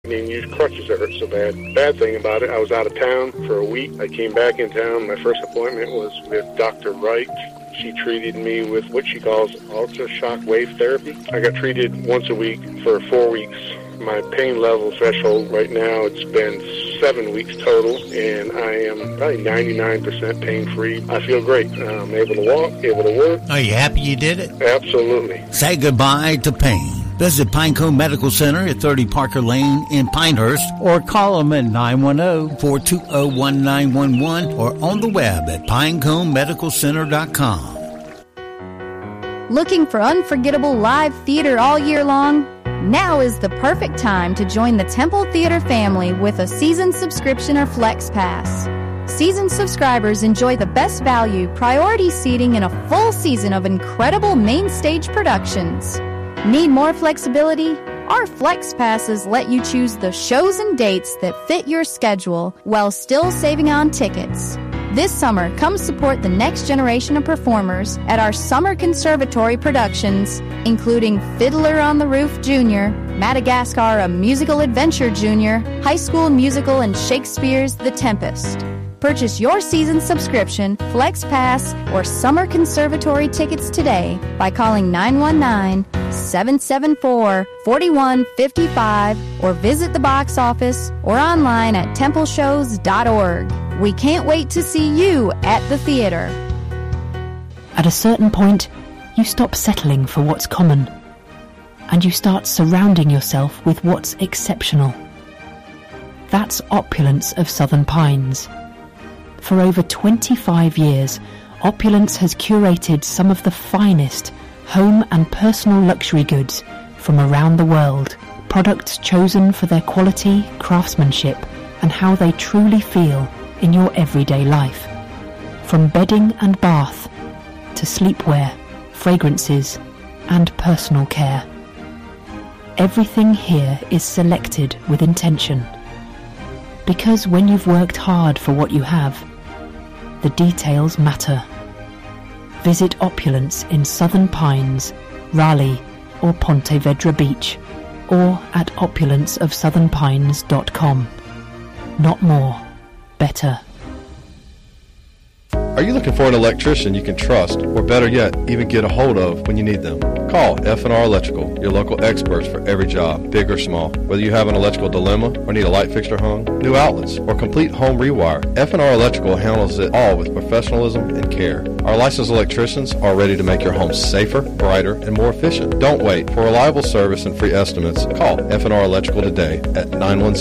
and use crutches that hurt so bad. Bad thing about it, I was out of town for a week. I came back in town. My first appointment was with Dr. Wright. She treated me with what she calls ultra-shock wave therapy. I got treated once a week for 4 weeks. My pain level threshold right now, it's been 7 weeks total, and I am probably 99% pain-free. I feel great. I'm able to walk, able to work. Are you happy you did it? Absolutely. Say goodbye to pain. Visit Pinecone Medical Center at 30 Parker Lane in Pinehurst, or call them at 910-420-1911 or on the web at pineconemedicalcenter.com. Looking for unforgettable live theater all year long? Now is the perfect time to join the Temple Theater family with a season subscription or Flex Pass. Season subscribers enjoy the best value, priority seating, and a full season of incredible main stage productions. Need more flexibility? Our Flex Passes let you choose the shows and dates that fit your schedule while still saving on tickets. This summer, come support the next generation of performers at our Summer Conservatory productions, including Fiddler on the Roof Jr., Madagascar, A Musical Adventure Jr., High School Musical, and Shakespeare's The Tempest. Purchase your season subscription, Flex Pass, or Summer Conservatory tickets today by calling 919-774-4155 or visit the box office or online at templeshows.org. We can't wait to see you at the theater. At a certain point, you stop settling for what's common, and you start surrounding yourself with what's exceptional. That's Opulence of Southern Pines. For over 25 years, Opulence has curated some of the finest home and personal luxury goods from around the world. Products chosen for their quality, craftsmanship, and how they truly feel in your everyday life. From bedding and bath to sleepwear, fragrances, and personal care. Everything here is selected with intention. Because when you've worked hard for what you have, the details matter. Visit Opulence in Southern Pines, Raleigh, or Ponte Vedra Beach, or at opulenceofsouthernpines.com. Not more, better. Are you looking for an electrician you can trust, or better yet, even get a hold of when you need them? Call F&R Electrical, your local experts for every job, big or small. Whether you have an electrical dilemma or need a light fixture hung, new outlets, or complete home rewire, F&R Electrical handles it all with professionalism and care. Our licensed electricians are ready to make your home safer, brighter, and more efficient. Don't wait. For reliable service and free estimates, call F&R Electrical today at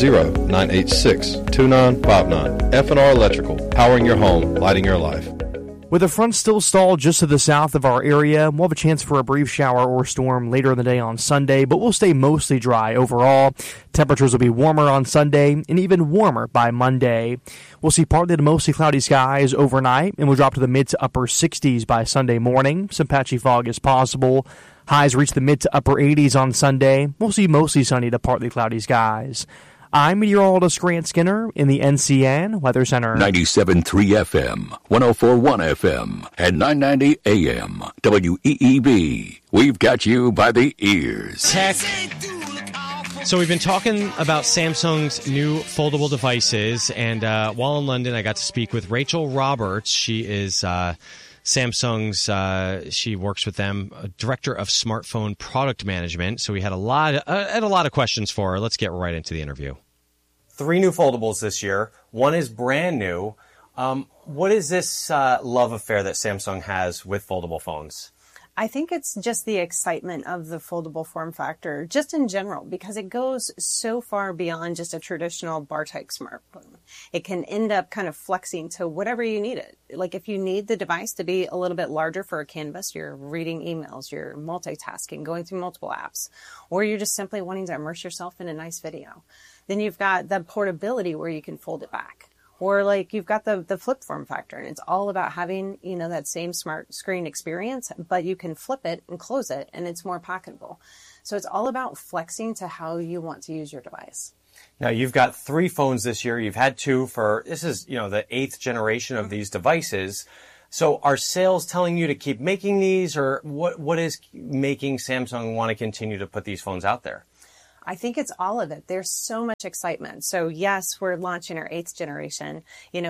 910-986-2959. F&R Electrical, powering your home, lighting your life. With a front still stalled just to the south of our area, we'll have a chance for a brief shower or storm later in the day on Sunday, but we'll stay mostly dry overall. Temperatures will be warmer on Sunday and even warmer by Monday. We'll see partly to mostly cloudy skies overnight, and we'll drop to the mid to upper 60s by Sunday morning. Some patchy fog is possible. Highs reach the mid to upper 80s on Sunday. We'll see mostly sunny to partly cloudy skies. I'm meteorologist Grant Skinner in the NCN Weather Center. 97.3 FM, 104.1 FM, and 990 AM. WEEB. We've got you by the ears. Tech. So we've been talking about Samsung's new foldable devices, and while in London, I got to speak with Rachel Roberts. She is Samsung's, she works with them, Director of Smartphone Product Management. So we had a lot of questions for her. Let's get right into the interview. 3 new foldables this year. One is brand new. What is this love affair that Samsung has with foldable phones? I think it's just the excitement of the foldable form factor, just in general, because it goes so far beyond just a traditional bar-type smartphone. It can end up kind of flexing to whatever you need it. Like if you need the device to be a little bit larger for a canvas, you're reading emails, you're multitasking, going through multiple apps, or you're just simply wanting to immerse yourself in a nice video. Then you've got the portability where you can fold it back. Or like you've got the flip form factor, and it's all about having, that same smart screen experience, but you can flip it and close it and it's more pocketable. So it's all about flexing to how you want to use your device. Now you've got 3 phones this year. You've had 2 this is, the 8th generation of these devices. So are sales telling you to keep making these, or what is making Samsung want to continue to put these phones out there? I think it's all of it. There's so much excitement. So yes, we're launching our 8th generation.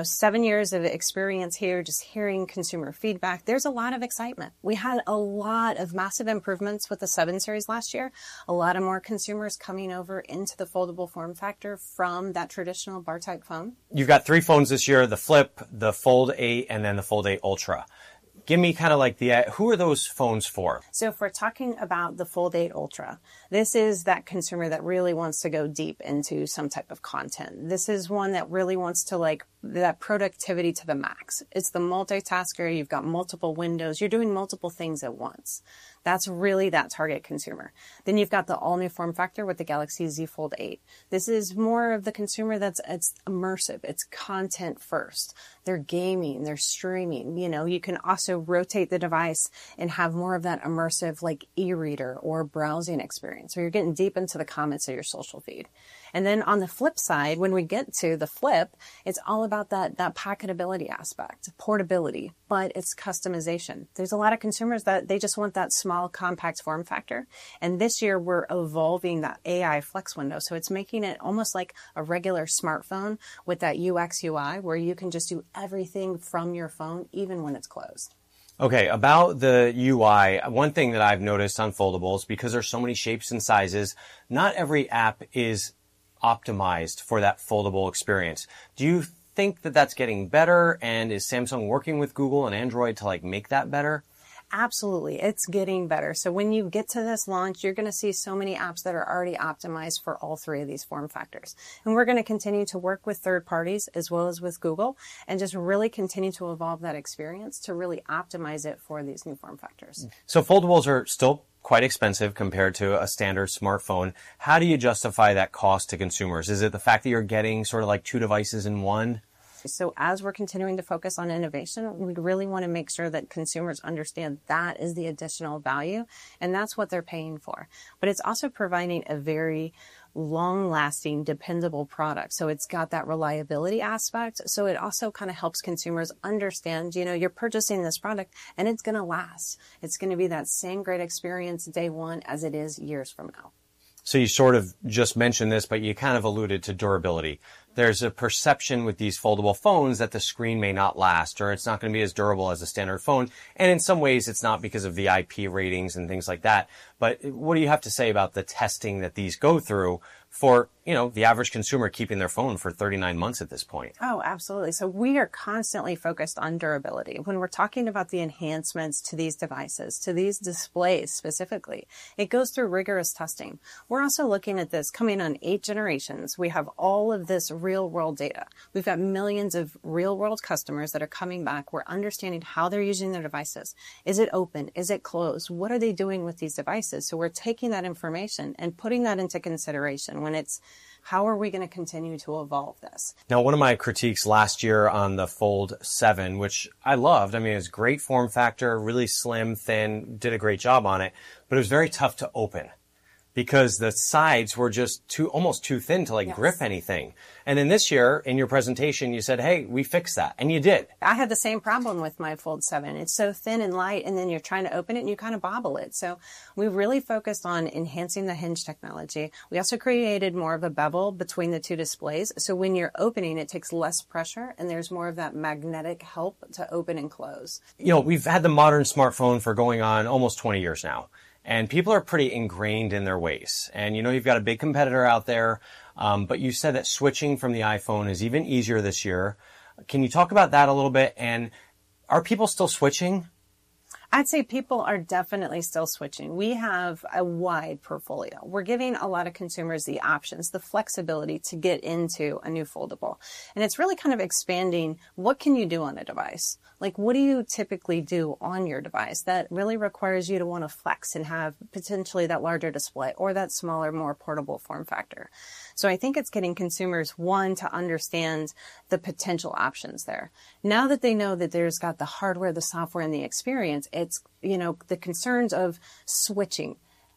7 years of experience here, just hearing consumer feedback. There's a lot of excitement. We had a lot of massive improvements with the 7 series last year. A lot of more consumers coming over into the foldable form factor from that traditional bar type phone. You've got 3 phones this year, the Flip, the Fold 8, and then the Fold 8 Ultra. Give me kind of like who are those phones for? So if we're talking about the Fold 8 Ultra, this is that consumer that really wants to go deep into some type of content. This is one that really wants to like that productivity to the max. It's the multitasker. You've got multiple windows. You're doing multiple things at once. That's really that target consumer. Then you've got the all new form factor with the Galaxy Z Fold 8. This is more of the consumer it's immersive. It's content first. They're gaming, they're streaming. You can also rotate the device and have more of that immersive like e-reader or browsing experience. So you're getting deep into the comments of your social feed. And then on the flip side, when we get to the Flip, it's all about that packetability aspect, portability, but it's customization. There's a lot of consumers that they just want that small, compact form factor. And this year we're evolving that AI flex window. So it's making it almost like a regular smartphone with that UX UI where you can just do everything from your phone, even when it's closed. Okay, about the UI, one thing that I've noticed on foldables, because there's so many shapes and sizes, not every app is optimized for that foldable experience. Do you think that that's getting better? And is Samsung working with Google and Android to like make that better? Absolutely. It's getting better. So when you get to this launch, you're going to see so many apps that are already optimized for all 3 of these form factors. And we're going to continue to work with third parties as well as with Google and just really continue to evolve that experience to really optimize it for these new form factors. So foldables are still quite expensive compared to a standard smartphone. How do you justify that cost to consumers? Is it the fact that you're getting sort of like 2 devices in one? So as we're continuing to focus on innovation, we really want to make sure that consumers understand that is the additional value, and that's what they're paying for. But it's also providing a very long-lasting, dependable product. So it's got that reliability aspect. So it also kind of helps consumers understand, you're purchasing this product and it's going to last. It's going to be that same great experience day one as it is years from now. So you sort of just mentioned this, but you kind of alluded to durability. There's a perception with these foldable phones that the screen may not last, or it's not going to be as durable as a standard phone. And in some ways, it's not because of the IP ratings and things like that. But what do you have to say about the testing that these go through for, the average consumer keeping their phone for 39 months at this point? Oh, absolutely. So we are constantly focused on durability. When we're talking about the enhancements to these devices, to these displays specifically, it goes through rigorous testing. We're also looking at this coming on 8 generations. We have all of this real world data. We've got millions of real world customers that are coming back. We're understanding how they're using their devices. Is it open? Is it closed? What are they doing with these devices? So we're taking that information and putting that into consideration when it's how are we going to continue to evolve this? Now, one of my critiques last year on the Fold 7, which I loved, it was great form factor, really slim, thin, did a great job on it, but it was very tough to open because the sides were just almost too thin to grip anything. And then this year in your presentation, you said, hey, we fixed that. And you did. I had the same problem with my Fold 7. It's so thin and light, and then you're trying to open it and you kind of bobble it. So we really focused on enhancing the hinge technology. We also created more of a bevel between the 2 displays. So when you're opening, it takes less pressure and there's more of that magnetic help to open and close. We've had the modern smartphone for going on almost 20 years now. And people are pretty ingrained in their ways. And you've got a big competitor out there, but you said that switching from the iPhone is even easier this year. Can you talk about that a little bit? And are people still switching? I'd say people are definitely still switching. We have a wide portfolio. We're giving a lot of consumers the options, the flexibility to get into a new foldable. And it's really kind of expanding what can you do on a device? Like, what do you typically do on your device that really requires you to want to flex and have potentially that larger display or that smaller, more portable form factor? So I think it's getting consumers, one, to understand the potential options there. Now that they know that there's got the hardware, the software, and the experience, it's, the concerns of switching.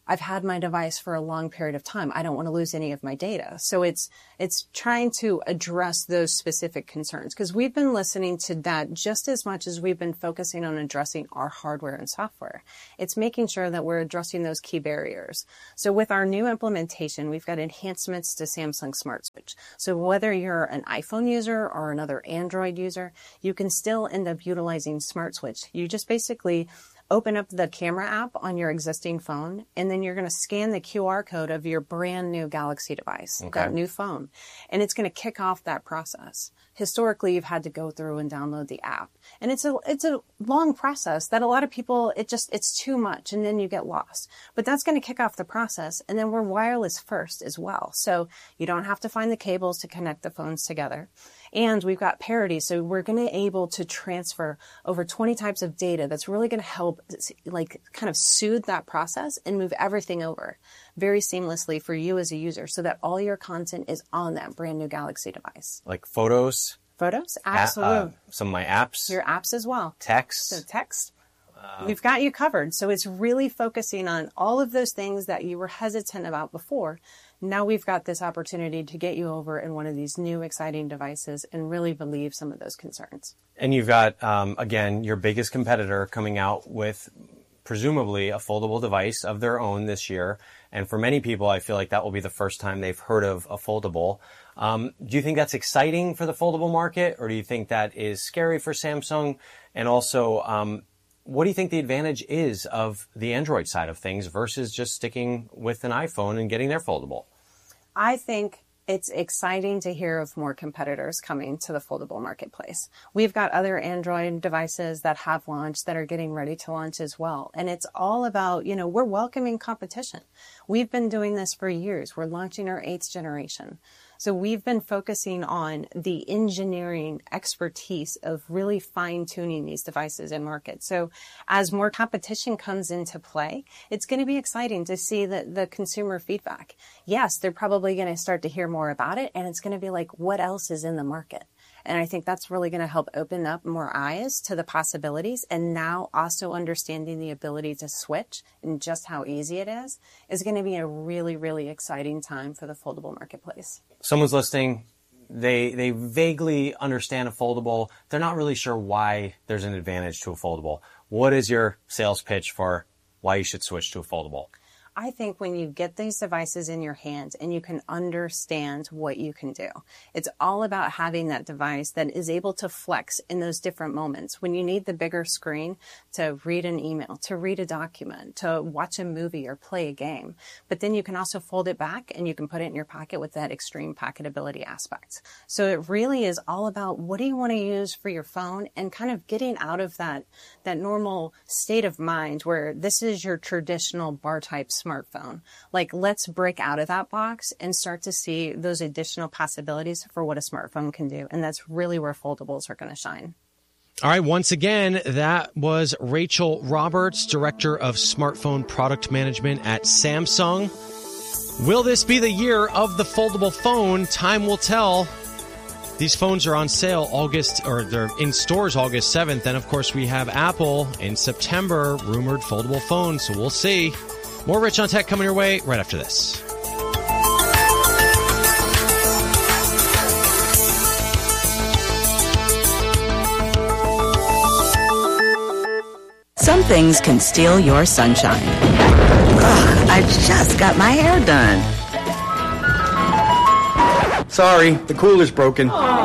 I've had my device for a long period of time. I don't want to lose any of my data. So it's trying to address those specific concerns, because we've been listening to that just as much as we've been focusing on addressing our hardware and software. It's making sure that we're addressing those key barriers. So with our new implementation, we've got enhancements to Samsung Smart Switch. So whether you're an iPhone user or another Android user, you can still end up utilizing Smart Switch. You just basically open up the camera app on your existing phone, and then you're going to scan the QR code of your brand new Galaxy device, that new phone, and it's going to kick off that process. Historically, you've had to go through and download the app, and it's a long process that a lot of people, it's too much, and then you get lost. But that's going to kick off the process, and then we're wireless first as well. So you don't have to find the cables to connect the phones together. And we've got parity, so we're going to be able to transfer over 20 types of data that's really going to help kind of soothe that process and move everything over very seamlessly for you as a user, so that all your content is on that brand new Galaxy device. Like photos? Photos? Absolutely. Some of my apps? Your apps as well. Text? So text. We've got you covered. So it's really focusing on all of those things that you were hesitant about before. Now we've got this opportunity to get you over in one of these new exciting devices and really relieve some of those concerns. And you've got, again, your biggest competitor coming out with presumably a foldable device of their own this year. And for many people, I feel like that will be the first time they've heard of a foldable. Do you think that's exciting for the foldable market, or do you think that is scary for Samsung? And also, what do you think the advantage is of the Android side of things versus just sticking with an iPhone and getting their foldable? I think it's exciting to hear of more competitors coming to the foldable marketplace. We've got other Android devices that have launched that are getting ready to launch as well. And it's all about, we're welcoming competition. We've been doing this for years. We're launching our 8th generation. So we've been focusing on the engineering expertise of really fine-tuning these devices in market. So as more competition comes into play, it's going to be exciting to see the consumer feedback. Yes, they're probably going to start to hear more about it, and it's going to be like, what else is in the market? And I think that's really going to help open up more eyes to the possibilities. And now also understanding the ability to switch and just how easy it is going to be a really, really exciting time for the foldable marketplace. Someone's listening, they vaguely understand a foldable. They're not really sure why there's an advantage to a foldable. What is your sales pitch for why you should switch to a foldable? I think when you get these devices in your hands and you can understand what you can do, it's all about having that device that is able to flex in those different moments. When you need the bigger screen to read an email, to read a document, to watch a movie or play a game. But then you can also fold it back and you can put it in your pocket with that extreme pocketability aspect. So it really is all about what do you want to use for your phone and kind of getting out of that normal state of mind where this is your traditional bar type smartphone. Like, let's break out of that box and start to see those additional possibilities for what a smartphone can do. And that's really where foldables are going to shine. All right. Once again, that was Rachel Roberts, Director of Smartphone Product Management at Samsung. Will this be the year of the foldable phone? Time will tell. These phones are on sale they're in stores August 7th. And of course, we have Apple in September, rumored foldable phones. So we'll see. More Rich on Tech coming your way right after this. Some things can steal your sunshine. Ugh, I just got my hair done. Sorry, the cooler's broken.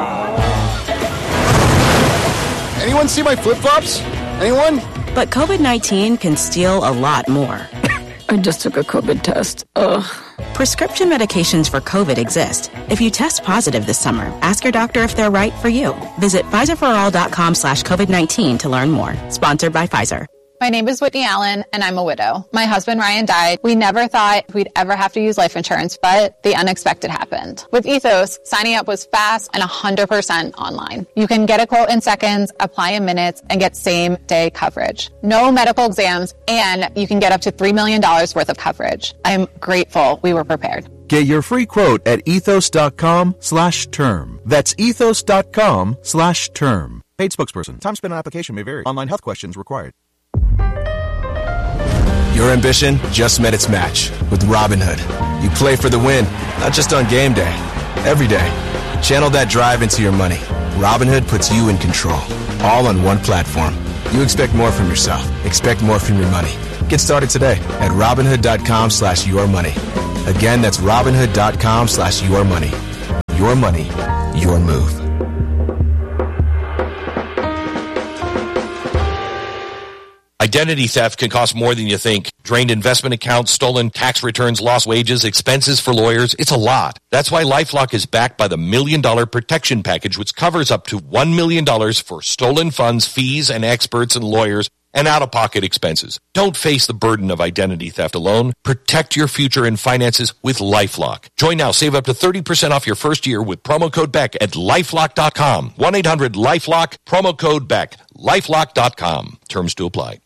Anyone see my flip-flops? Anyone? But COVID-19 can steal a lot more. I just took a COVID test. Ugh. Prescription medications for COVID exist. If you test positive this summer, ask your doctor if they're right for you. Visit PfizerForAll.com/COVID-19 to learn more. Sponsored by Pfizer. My name is Whitney Allen, and I'm a widow. My husband, Ryan, died. We never thought we'd ever have to use life insurance, but the unexpected happened. With Ethos, signing up was fast and 100% online. You can get a quote in seconds, apply in minutes, and get same-day coverage. No medical exams, and you can get up to $3 million worth of coverage. I'm grateful we were prepared. Get your free quote at ethos.com/term. That's ethos.com/term. Paid spokesperson. Time spent on application may vary. Online health questions required. Your ambition just met its match with Robinhood. You play for the win, not just on game day, every day. Channel that drive into your money. Robinhood puts you in control, all on one platform. You expect more from yourself. Expect more from your money. Get started today at Robinhood.com/yourmoney. Again, that's Robinhood.com/yourmoney. Your money, your move. Identity theft can cost more than you think. Drained investment accounts, stolen tax returns, lost wages, expenses for lawyers. It's a lot. That's why LifeLock is backed by the $1 Million Protection Package, which covers up to $1 million for stolen funds, fees, and experts and lawyers, and out-of-pocket expenses. Don't face the burden of identity theft alone. Protect your future and finances with LifeLock. Join now. Save up to 30% off your first year with promo code BECK at LifeLock.com. 1-800-LifeLock, promo code BECK. LifeLock.com. Terms to apply.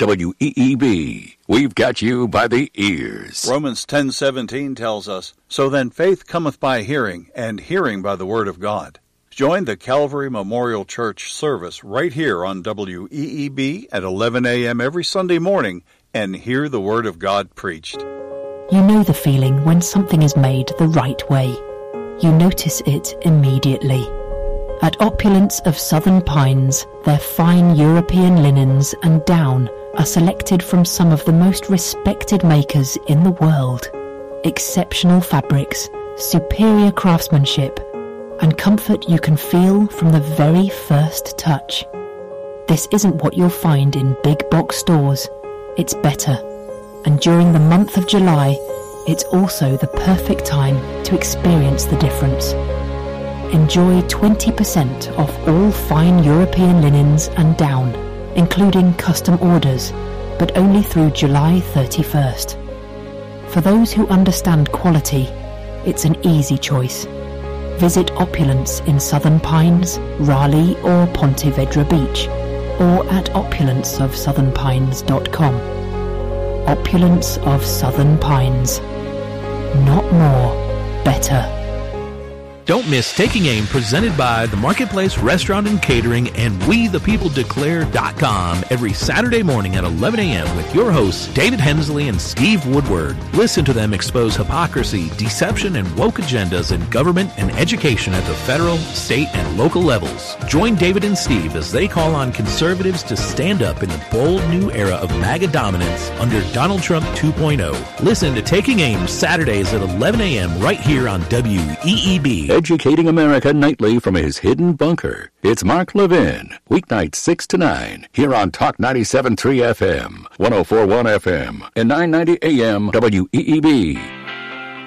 WEEB. We've got you by the ears. Romans 10:17 tells us, "So then faith cometh by hearing, and hearing by the word of God." Join the Calvary Memorial Church service right here on WEEB at 11 a.m. every Sunday morning and hear the word of God preached. You know the feeling when something is made the right way. You notice it immediately. At Opulence of Southern Pines, their fine European linens and down are selected from some of the most respected makers in the world. Exceptional fabrics, superior craftsmanship, and comfort you can feel from the very first touch. This isn't what you'll find in big box stores. It's better. And during the month of July, it's also the perfect time to experience the difference. Enjoy 20% off all fine European linens and down, including custom orders, but only through July 31st. For those who understand quality, it's an easy choice. Visit Opulence in Southern Pines, Raleigh or Ponte Vedra Beach, or at opulenceofsouthernpines.com. Opulence of Southern Pines. Not more, better. Don't miss Taking Aim, presented by the Marketplace Restaurant and Catering and WeThePeopleDeclare.com every Saturday morning at 11 a.m. with your hosts, David Hensley and Steve Woodward. Listen to them expose hypocrisy, deception, and woke agendas in government and education at the federal, state, and local levels. Join David and Steve as they call on conservatives to stand up in the bold new era of MAGA dominance under Donald Trump 2.0. Listen to Taking Aim Saturdays at 11 a.m. right here on WEEB. Educating America nightly from his hidden bunker. It's Mark Levin, weeknights 6 to 9, here on Talk 97.3 FM, 104.1 FM, and 990 AM WEEB.